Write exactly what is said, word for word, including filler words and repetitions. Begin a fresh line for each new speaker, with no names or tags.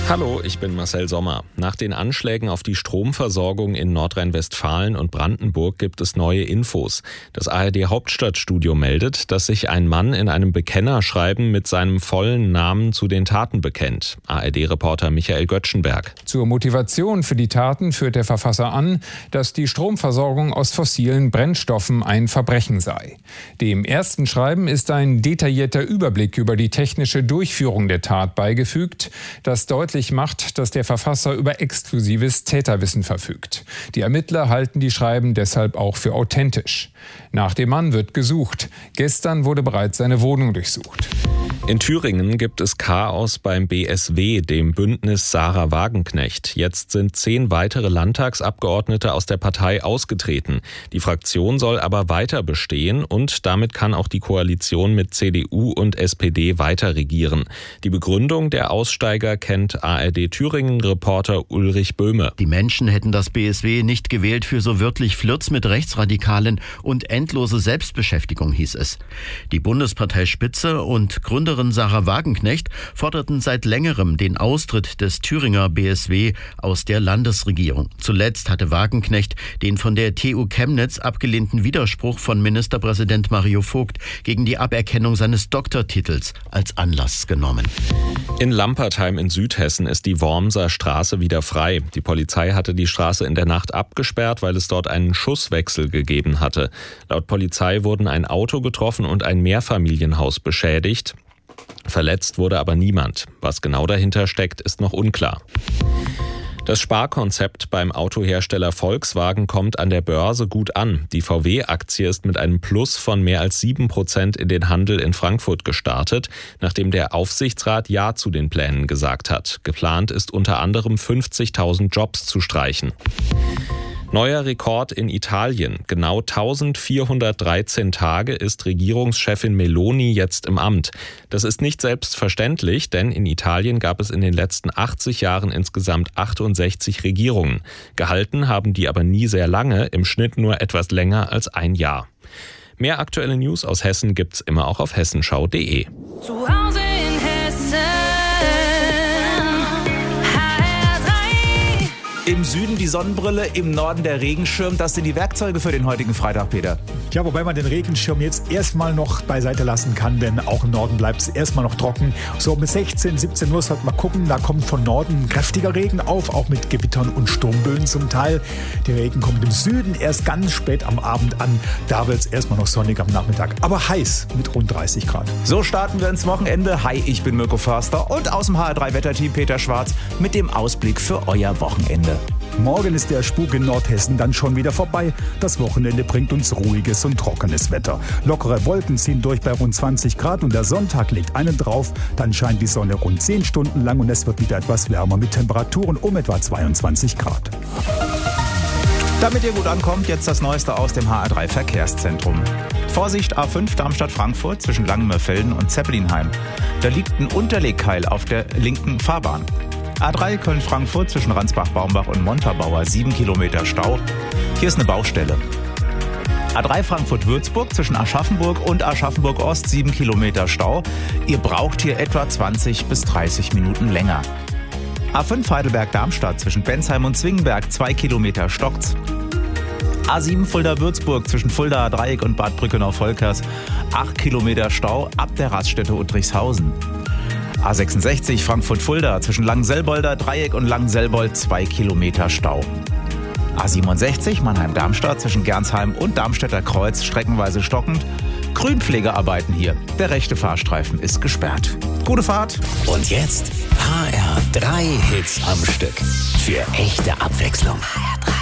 Hallo, ich bin Marcel Sommer. Nach den Anschlägen auf die Stromversorgung in Nordrhein-Westfalen und Brandenburg gibt es neue Infos. Das A R D-Hauptstadtstudio meldet, dass sich ein Mann in einem Bekennerschreiben mit seinem vollen Namen zu den Taten bekennt. A R D-Reporter Michael Göttschenberg.
Zur Motivation für die Taten führt der Verfasser an, dass die Stromversorgung aus fossilen Brennstoffen ein Verbrechen sei. Dem ersten Schreiben ist ein detaillierter Überblick über die technische Durchführung der Tat beigefügt, das deutlich macht, dass der Verfasser über exklusives Täterwissen verfügt. Die Ermittler halten die Schreiben deshalb auch für authentisch. Nach dem Mann wird gesucht. Gestern wurde bereits seine Wohnung durchsucht.
In Thüringen gibt es Chaos beim B S W, dem Bündnis Sahra Wagenknecht. Jetzt sind zehn weitere Landtagsabgeordnete aus der Partei ausgetreten. Die Fraktion soll aber weiter bestehen und damit kann auch die Koalition mit C D U und S P D weiter regieren. Die Begründung der Aussteiger kennt A R D-Thüringen-Reporter Ulrich Böhme.
Die Menschen hätten das B S W nicht gewählt für so wörtlich Flirts mit Rechtsradikalen und endlose Selbstbeschäftigung, hieß es. Die Bundesparteispitze und Gründerin Sahra Wagenknecht forderten seit längerem den Austritt des Thüringer B S W aus der Landesregierung. Zuletzt hatte Wagenknecht den von der T U Chemnitz abgelehnten Widerspruch von Ministerpräsident Mario Vogt gegen die Aberkennung seines Doktortitels als Anlass genommen.
In Lampertheim in Südhessen ist die Wormser Straße wieder frei. Die Polizei hatte die Straße in der Nacht abgesperrt, weil es dort einen Schusswechsel gegeben hatte. Laut Polizei wurden ein Auto getroffen und ein Mehrfamilienhaus beschädigt. Verletzt wurde aber niemand. Was genau dahinter steckt, ist noch unklar. Das Sparkonzept beim Autohersteller Volkswagen kommt an der Börse gut an. Die V W-Aktie ist mit einem Plus von mehr als sieben Prozent in den Handel in Frankfurt gestartet, nachdem der Aufsichtsrat Ja zu den Plänen gesagt hat. Geplant ist unter anderem fünfzigtausend Jobs zu streichen. Neuer Rekord in Italien. Genau eintausendvierhundertdreizehn Tage ist Regierungschefin Meloni jetzt im Amt. Das ist nicht selbstverständlich, denn in Italien gab es in den letzten achtzig Jahren insgesamt achtundsechzig Regierungen. Gehalten haben die aber nie sehr lange, im Schnitt nur etwas länger als ein Jahr. Mehr aktuelle News aus Hessen gibt's immer auch auf hessenschau punkt de.
Zu Hause in Hessen.
Im Süden die Sonnenbrille, im Norden der Regenschirm. Das sind die Werkzeuge für den heutigen Freitag, Peter.
Ja, wobei man den Regenschirm jetzt erstmal noch beiseite lassen kann, denn auch im Norden bleibt es erstmal noch trocken. So bis sechzehn, siebzehn Uhr sollte man gucken, da kommt von Norden kräftiger Regen auf, auch mit Gewittern und Sturmböen zum Teil. Der Regen kommt im Süden erst ganz spät am Abend an. Da wird es erstmal noch sonnig am Nachmittag, aber heiß mit rund dreißig Grad.
So starten wir ins Wochenende. Hi, ich bin Mirko Förster und aus dem H R drei Wetterteam Peter Schwarz mit dem Ausblick für euer Wochenende.
Morgen ist der Spuk in Nordhessen dann schon wieder vorbei. Das Wochenende bringt uns ruhiges und trockenes Wetter. Lockere Wolken ziehen durch bei rund zwanzig Grad und der Sonntag legt einen drauf. Dann scheint die Sonne rund zehn Stunden lang und es wird wieder etwas wärmer mit Temperaturen um etwa zweiundzwanzig Grad.
Damit ihr gut ankommt, jetzt das Neueste aus dem H R drei Verkehrszentrum. Vorsicht A fünf Darmstadt-Frankfurt zwischen Langenmörfelden und Zeppelinheim. Da liegt ein Unterlegkeil auf der linken Fahrbahn. A drei Köln-Frankfurt zwischen Ransbach-Baumbach und Montabaur, sieben Kilometer Stau. Hier ist eine Baustelle. A drei Frankfurt-Würzburg zwischen Aschaffenburg und Aschaffenburg-Ost, sieben Kilometer Stau. Ihr braucht hier etwa zwanzig bis dreißig Minuten länger. A fünf Heidelberg-Darmstadt zwischen Bensheim und Zwingenberg, zwei Kilometer stockt's. A sieben Fulda-Würzburg zwischen Fuldaer Dreieck und Bad Brückenau-Volkers, acht Kilometer Stau ab der Raststätte Uttrichshausen. A sechsundsechzig Frankfurt-Fulda zwischen Langenselbolder Dreieck und Langenselbold, zwei Kilometer Stau. A siebenundsechzig Mannheim-Darmstadt zwischen Gernsheim und Darmstädter Kreuz streckenweise stockend. Grünpflegearbeiten hier. Der rechte Fahrstreifen ist gesperrt. Gute Fahrt.
Und jetzt H R drei Hits am Stück. Für echte Abwechslung.